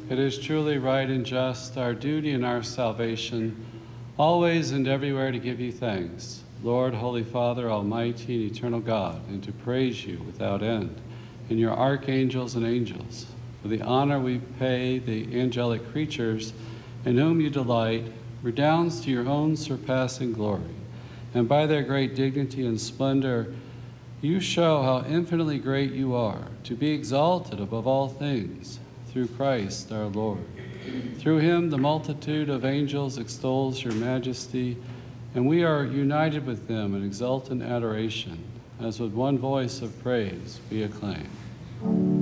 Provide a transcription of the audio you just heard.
It is truly right and just, our duty and our salvation, always and everywhere to give you thanks, Lord, Holy Father, Almighty and eternal God, and to praise you without end, and your archangels and angels. For the honor we pay the angelic creatures in whom you delight redounds to your own surpassing glory, and by their great dignity and splendor, you show how infinitely great you are, to be exalted above all things, through Christ our Lord. Through him the multitude of angels extols your majesty, and we are united with them in exultant adoration, as with one voice of praise we acclaim.